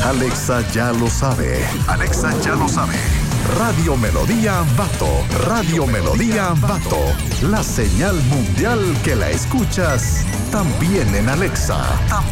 Alexa ya lo sabe. Alexa ya lo sabe. Radio Melodía Ambato. Radio Melodía Ambato. La señal mundial que la escuchas también en Alexa.